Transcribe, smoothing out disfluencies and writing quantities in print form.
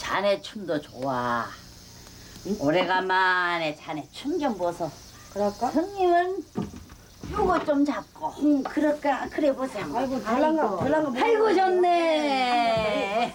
자네 춤도 좋아. 오래간만에 자네 춤 좀 보소. 그럴까? 형님은 요거 좀 잡고. 그럴까? 그래 보세요. 아이고, 별난 거 아이고 좋네.